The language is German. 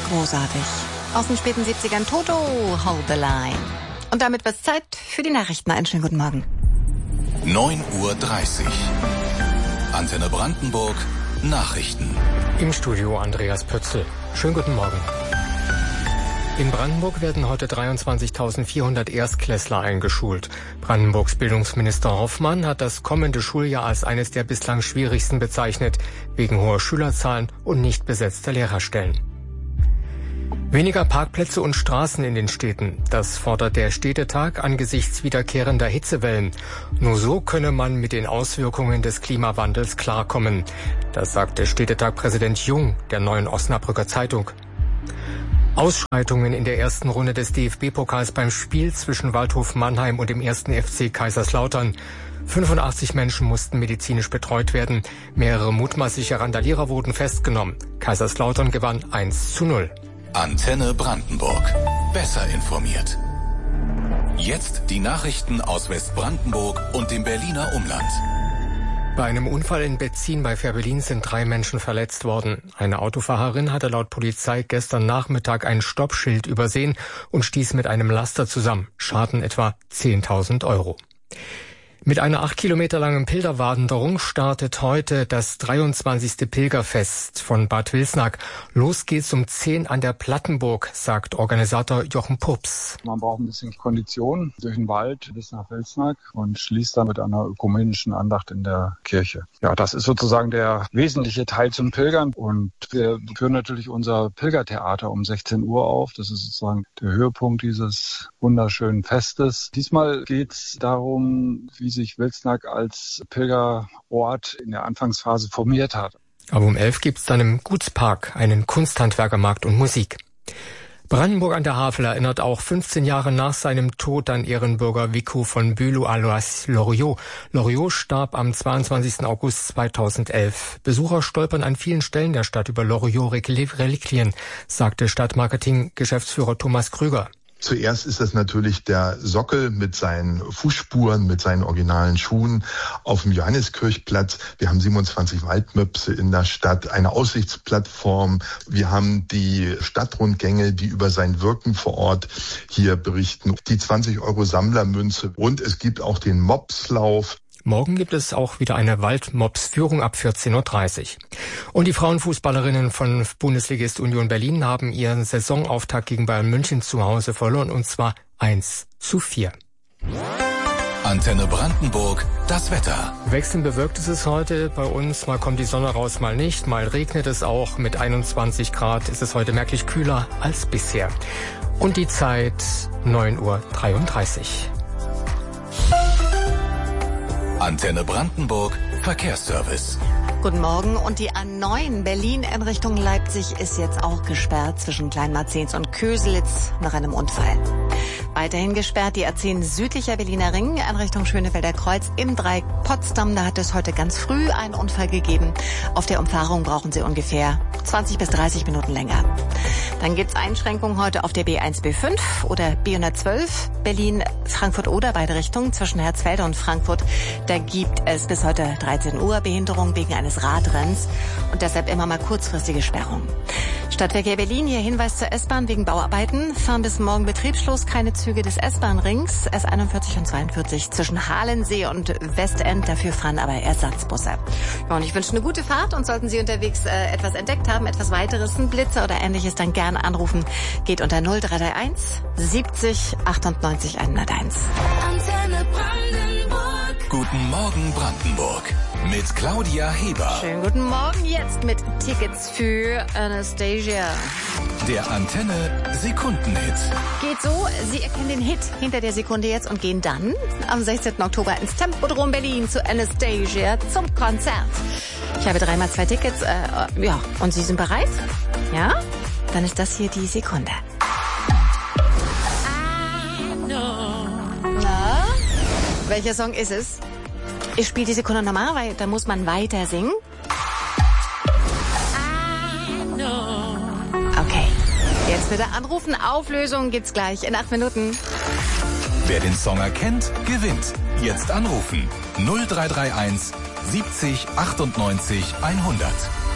großartig. Aus den späten 70ern Toto, Hold the Line. Und damit wird's Zeit für die Nachrichten. Einen schönen guten Morgen. 9:30 Uhr. Antenne Brandenburg. Nachrichten. Im Studio Andreas Pötzl. Schönen guten Morgen. In Brandenburg werden heute 23.400 Erstklässler eingeschult. Brandenburgs Bildungsminister Hoffmann hat das kommende Schuljahr als eines der bislang schwierigsten bezeichnet, wegen hoher Schülerzahlen und nicht besetzter Lehrerstellen. Weniger Parkplätze und Straßen in den Städten. Das fordert der Städtetag angesichts wiederkehrender Hitzewellen. Nur so könne man mit den Auswirkungen des Klimawandels klarkommen. Das sagte Städtetag-Präsident Jung der Neuen Osnabrücker Zeitung. Ausschreitungen in der ersten Runde des DFB-Pokals beim Spiel zwischen Waldhof Mannheim und dem 1. FC Kaiserslautern. 85 Menschen mussten medizinisch betreut werden. Mehrere mutmaßliche Randalierer wurden festgenommen. Kaiserslautern gewann 1:0. Antenne Brandenburg. Besser informiert. Jetzt die Nachrichten aus Westbrandenburg und dem Berliner Umland. Bei einem Unfall in Betzin bei Fehrbellin sind 3 Menschen verletzt worden. Eine Autofahrerin hatte laut Polizei gestern Nachmittag ein Stoppschild übersehen und stieß mit einem Laster zusammen. Schaden etwa 10.000 €. Mit einer 8 Kilometer langen Pilgerwanderung startet heute das 23. Pilgerfest von Bad Wilsnack. Los geht's um 10 an der Plattenburg, sagt Organisator Jochen Purps. Man braucht ein bisschen Kondition durch den Wald bis nach Wilsnack und schließt dann mit einer ökumenischen Andacht in der Kirche. Ja, das ist sozusagen der wesentliche Teil zum Pilgern. Und wir führen natürlich unser Pilgertheater um 16 Uhr auf. Das ist sozusagen der Höhepunkt dieses wunderschönen Festes. Diesmal geht's darum, wie sich Wilsnack als Pilgerort in der Anfangsphase formiert hat. Aber um 11 gibt's dann im Gutspark einen Kunsthandwerkermarkt und Musik. Brandenburg an der Havel erinnert auch 15 Jahre nach seinem Tod an Ehrenbürger Vico von Bülow alias Loriot. Loriot starb am 22. August 2011. Besucher stolpern an vielen Stellen der Stadt über Loriot-Reliquien, sagte Stadtmarketing-Geschäftsführer Thomas Krüger. Zuerst ist das natürlich der Sockel mit seinen Fußspuren, mit seinen originalen Schuhen auf dem Johanniskirchplatz. Wir haben 27 Waldmöpse in der Stadt, eine Aussichtsplattform. Wir haben die Stadtrundgänge, die über sein Wirken vor Ort hier berichten. Die 20 € Sammlermünze und es gibt auch den Mopslauf. Morgen gibt es auch wieder eine Waldmops-Führung ab 14:30 Uhr. Und die Frauenfußballerinnen von Bundesligist Union Berlin haben ihren Saisonauftakt gegen Bayern München zu Hause verloren, und zwar 1:4. Antenne Brandenburg, das Wetter. Wechselnd bewölkt ist es heute bei uns. Mal kommt die Sonne raus, mal nicht. Mal regnet es auch. Mit 21 Grad ist es heute merklich kühler als bisher. Und die Zeit 9:33 Uhr. Antenne Brandenburg, Verkehrsservice. Guten Morgen. Und die A9 Berlin in Richtung Leipzig ist jetzt auch gesperrt zwischen Kleinmarzens und Köselitz nach einem Unfall. Weiterhin gesperrt die A10 südlicher Berliner Ring in Richtung Schönefelder Kreuz im Dreieck Potsdam. Da hat es heute ganz früh einen Unfall gegeben. Auf der Umfahrung brauchen Sie ungefähr 20 bis 30 Minuten länger. Dann gibt's Einschränkungen heute auf der B1, B5 oder B112 Berlin-Frankfurt-Oder, beide Richtungen zwischen Herzfelde und Frankfurt. Da gibt es bis heute 13 Uhr Behinderung wegen eines Radrenns und deshalb immer mal kurzfristige Sperrungen. Stadtverkehr Berlin, hier Hinweis zur S-Bahn wegen Bauarbeiten. Fahren bis morgen Betriebsschluss keine Züge des S-Bahn-Rings, S41 und 42 zwischen Halensee und Westend. Dafür fahren aber Ersatzbusse. Ja, und ich wünsche eine gute Fahrt und sollten Sie unterwegs etwas entdeckt haben, etwas weiteres, ein Blitzer oder ähnliches, dann gerne anrufen. Geht unter 0331 70 98 101. Antenne Brandenburg. Guten Morgen Brandenburg. Mit Claudia Heber. Schönen guten Morgen jetzt mit Tickets für Anastasia. Der Antenne Sekundenhit. Geht so, Sie erkennen den Hit hinter der Sekunde jetzt und gehen dann am 16. Oktober ins Tempodrom Berlin zu Anastasia zum Konzert. Ich habe 3x2 Tickets, ja, und Sie sind bereit? Ja? Dann ist das hier die Sekunde. Na? Welcher Song ist es? Ich spiele die Sekunde nochmal, weil da muss man weiter singen. Okay, jetzt bitte anrufen. Auflösung gibt's gleich in 8 Minuten. Wer den Song erkennt, gewinnt. Jetzt anrufen. 0331 70 98 100.